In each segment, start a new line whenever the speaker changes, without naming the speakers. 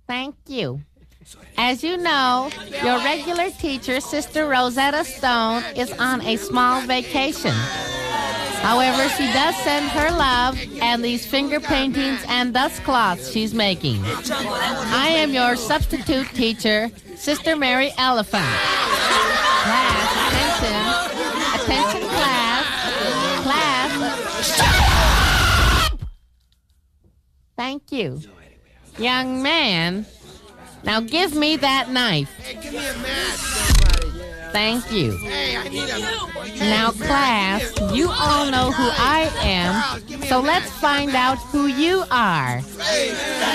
Thank you. As you know, your regular teacher, Sister Rosetta Stone, is on a small vacation. However, she does send her love and these finger paintings and dust cloths she's making. I am your substitute teacher, Sister Mary Elephant. Class, attention. Attention, class. Class. Thank you. Young man, now give me that knife.
Hey, give me a match, somebody.
Thank you.
Hey, I need a...
Now, class, you all know who I am, so let's find out who you are. Class.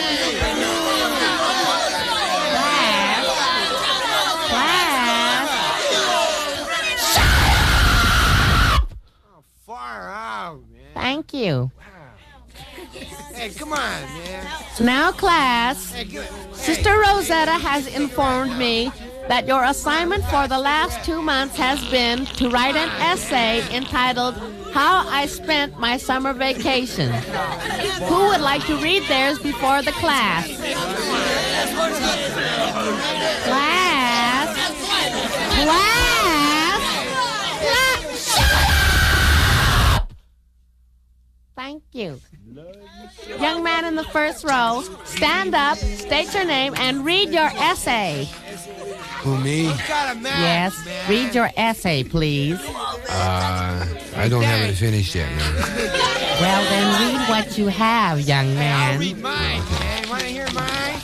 Class. Shut up!
Oh, far out, man.
Thank you.
Hey, come on, man.
Now, class,
Hey,
Sister Rosetta has informed me that your assignment for the last 2 months has been to write an essay entitled How I Spent My Summer Vacation. Who would like to read theirs before the class? Class? Class? Shut up! Thank you. Young man in the first row, stand up, state your name, and read your essay.
Who, me?
Yes, read your essay, please.
I don't have it finished yet, man.
Well, then read what you have, young
I'll
man.
read mine, man. Want to hear mine?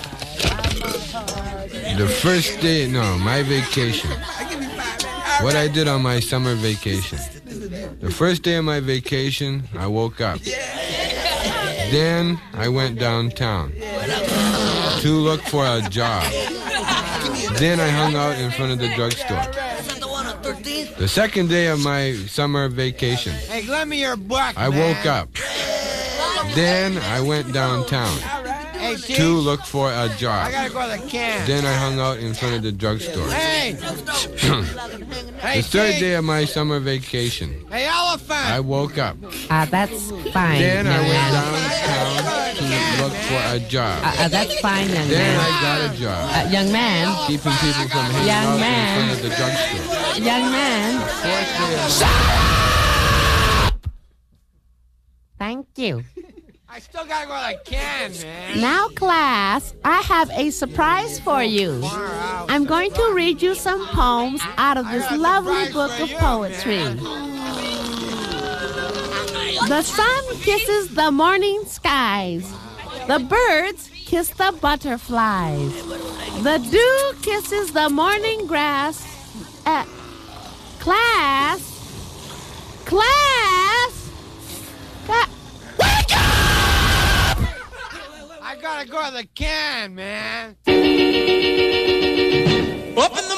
The first day, my vacation. What I did on my summer vacation. The first day of my vacation, I woke up. Then I went downtown to look for a job. Then I hung out in front of the drugstore. The second day of my summer vacation,
Hey, lend me your book,
I woke up. Then I went downtown
Hey,
to look for a job.
I gotta go to the can.
Then I hung out in front of the drugstore.
Hey!
The third day of my summer vacation,
Hey, Elephant!
I woke up.
That's fine.
Then I
young
went
man.
downtown to look for a job.
That's fine, young
Then
man.
I got a job.
Young man.
Keeping people from hanging
Young
out
man.
in front of the drugstore.
Young man.
Fourth day of
Thank you.
I still gotta go to the can, man.
Now, class, I have a surprise for you. I'm going to read you some poems out of this lovely book of poetry. The sun kisses the morning skies. The birds kiss the butterflies. The dew kisses the morning grass. Class? Wake up!
I gotta go to the can, man.
Up in the